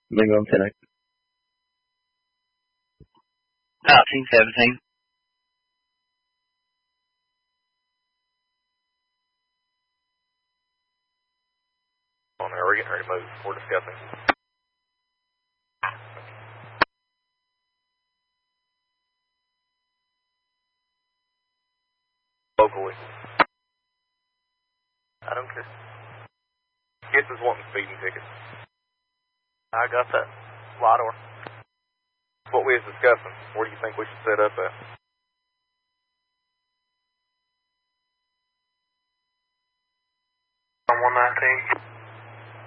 Bingo, I'm 10. 1917. On there, we're getting ready to move. We're discussing. Locally. I don't care. Kids is wanting speeding tickets. I got that. Lidor. What we was discussing. Where do you think we should set up at? On 119.